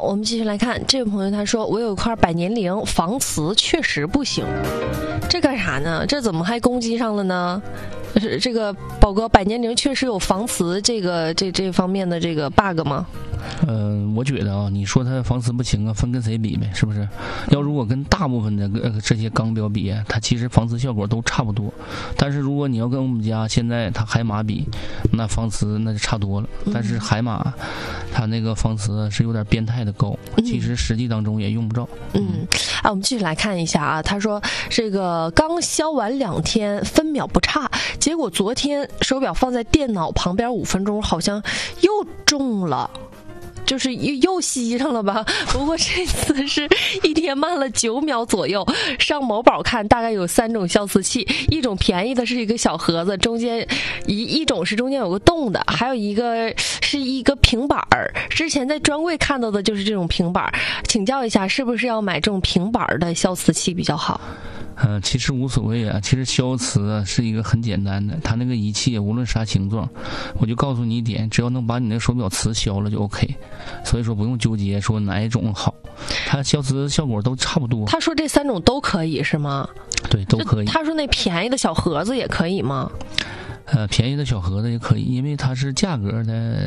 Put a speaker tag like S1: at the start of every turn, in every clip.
S1: 我们继续来看这位朋友，他说我有一块百年灵，防磁确实不行。这干啥呢？这怎么还攻击上了呢？这个宝哥，百年灵确实有防磁这方面的这个 bug 吗？
S2: 我觉得啊，你说它防磁不行啊，分跟谁比呗，是不是？要如果跟大部分的这些钢标比，它其实防磁效果都差不多。但是如果你要跟我们家现在它海马比，那防磁那就差多了。但是海马它那个防磁是有点变态的高，其实实际当中也用不着。
S1: 我们继续来看一下啊，他说这个刚消完2天，分秒不差，结果昨天手表放在电脑旁边5分钟，好像又中了。就是又吸上了吧，不过这次是1天慢了9秒左右。上某宝看，大概有3种消磁器，一种便宜的是一个小盒子，中间一种是中间有个洞的，还有一个是一个平板儿。之前在专柜看到的就是这种平板儿，请教一下，是不是要买这种平板儿的消磁器比较好？
S2: 其实无所谓啊。其实消磁啊是一个很简单的，它那个仪器无论啥形状，我就告诉你一点，只要能把你那手表磁消了就 OK。所以说不用纠结说哪一种好，它消磁效果都差不多。
S1: 他说这3种都可以是吗？
S2: 对，都可以。
S1: 他说那便宜的小盒子也可以吗？
S2: 便宜的小盒子也可以，因为它是价格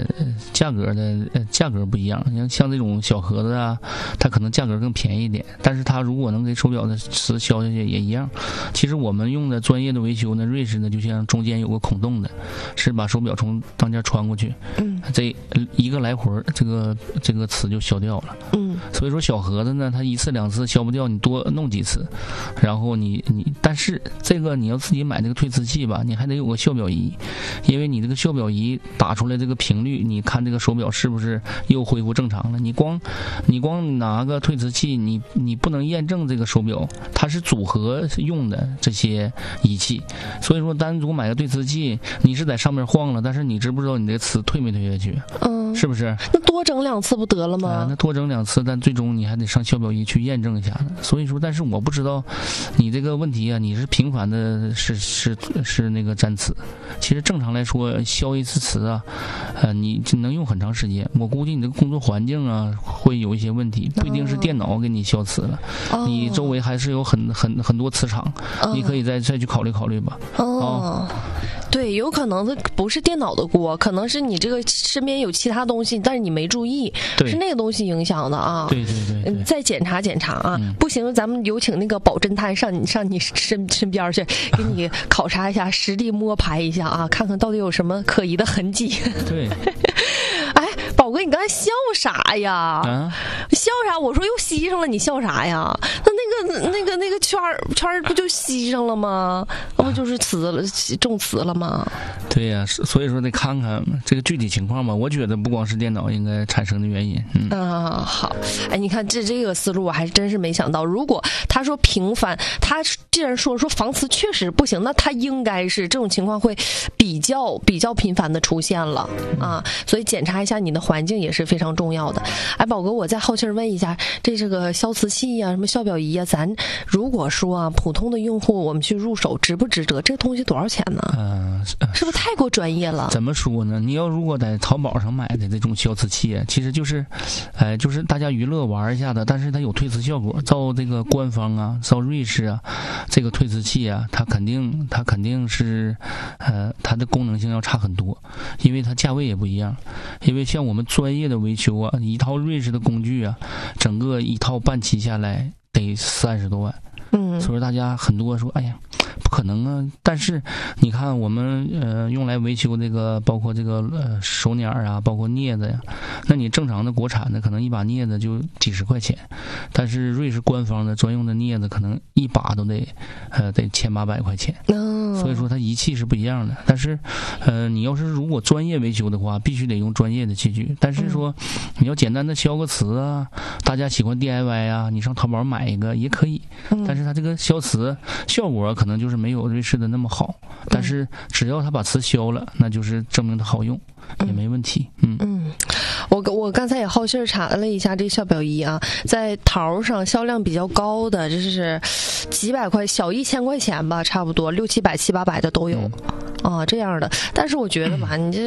S2: 不一样。像这种小盒子啊，它可能价格更便宜一点，但是它如果能给手表的磁消下去也一样。其实我们用的专业的维修呢，瑞士呢就像中间有个孔洞的，是把手表从当间穿过去，这一个来回这个磁就消掉了。所以说小盒子呢，它1次2次消不掉，你多弄几次，然后但是这个你要自己买这个退磁器吧，你还得有个效表仪，因为你这个效表仪打出来这个频率，你看这个手表是不是又恢复正常了。你光拿个退磁器，你不能验证这个手表它是组合用的这些仪器。所以说单独买个退磁器，你是在上面晃了，但是你知不知道你这个磁退没退下去？是不是？
S1: 那多整2次不得了吗？
S2: 那多整2次，但最终你还得上效表仪去验证一下。所以说，但是我不知道你这个问题啊，你是频繁的是那个沾磁。其实正常来说，消一次磁啊，你能用很长时间。我估计你这个工作环境啊会有一些问题，不一定是电脑给你消磁了，你周围还是有很多磁场，你可以再去考虑考虑吧。
S1: 对，有可能不是电脑的锅，可能是你这个身边有其他东西，但是你没注意，是那个东西影响的啊。
S2: 对。
S1: 再检查检查啊，不行，咱们有请那个保侦探上你身边去，给你考察一下，实地摸排一下啊，看看到底有什么可疑的痕迹。
S2: 对。
S1: 哎，宝哥，你刚才笑啥呀？笑啥？我说又吸上了，你笑啥呀？那个圈儿不就吸上了吗？那不就是中磁了吗？
S2: 对呀，所以说得看看这个具体情况吧。我觉得不光是电脑应该产生的原因。
S1: 好，哎，你看这个思路我还真是没想到。如果他说频繁，他既然说防磁确实不行，那他应该是这种情况会比较频繁的出现了啊。所以检查一下你的环境也是非常重要的。哎，宝哥，我再好气问一下，这个消磁器呀、什么效表仪呀，咱如果说啊普通的用户我们去入手值不值得？这个东西多少钱呢？是不是太过专业了？
S2: 怎么说呢？你要如果在淘宝上买的这种消磁器，其实就是大家娱乐玩一下的，但是它有退磁效果。照这个官方啊，照瑞士啊，这个退磁器啊，它肯定是它的功能性要差很多，因为它价位也不一样。因为像我们专业的维修啊，一套瑞士的工具啊，整个一套办齐下来得30多万。所以大家很多说，哎呀，不可能啊！但是你看，我们用来维修这个，包括这个手捻啊，包括镊子呀，那你正常的国产的可能一把镊子就几十块钱，但是瑞士官方的专用的镊子可能一把都得1800块钱。所以说它仪器是不一样的。但是你要是如果专业维修的话，必须得用专业的器具。但是说你要简单的消个磁啊，大家喜欢 DIY 啊，你上淘宝买一个也可以。但是它这个消磁效果可能就是没有瑞士的那么好，但是只要它把磁消了，那就是证明它好用，也没问题。
S1: 我刚才也好信查了一下这效表仪啊，在淘上销量比较高的，这是几百块，小1000块钱吧，差不多600-700、700-800的都有啊，这样的。但是我觉得吧，你这